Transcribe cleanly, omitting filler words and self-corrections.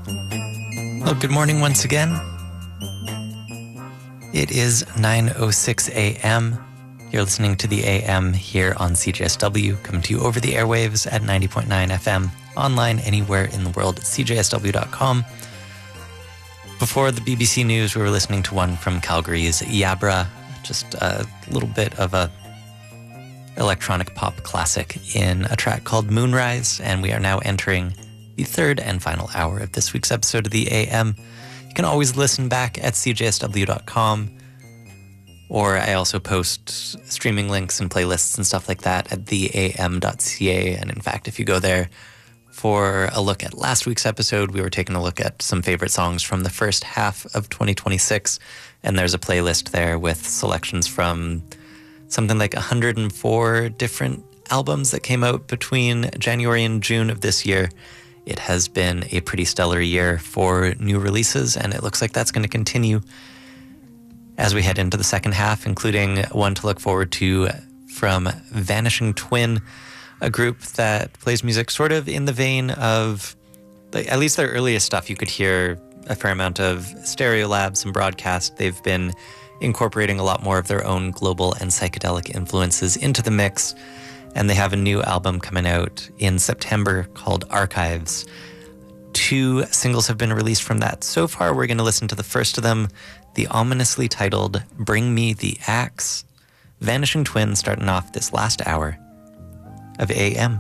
Well, good morning once again. It is 9:06 a.m. You're listening to the AM here on CJSW, coming to you over the airwaves at 90.9 FM, online anywhere in the world at cjsw.com. Before the BBC News, we were listening to one from Calgary's Yabra, just a little bit of a electronic pop classic in a track called Moonrise, and we are now entering the third and final hour of this week's episode of the AM. You can always listen back at cjsw.com, or I also post streaming links and playlists and stuff like that at theam.ca. And in fact, if you go there for a look at last week's episode, we were taking a look at some favorite songs from the first half of 2026, and there's a playlist there with selections from something like 104 different albums that came out between January and June of this year. It has been a pretty stellar year for new releases, and it looks like that's going to continue as we head into the second half, including one to look forward to from Vanishing Twin, a group that plays music sort of in the vein of, like, at least their earliest stuff. You could hear a fair amount of Stereolab, some broadcast. They've been incorporating a lot more of their own global and psychedelic influences into the mix. And they have a new album coming out in September called Archives. 2 singles have been released from that so far. We're going to listen to the first of them, the ominously titled Bring Me the Axe. Vanishing Twin starting off this last hour of AM.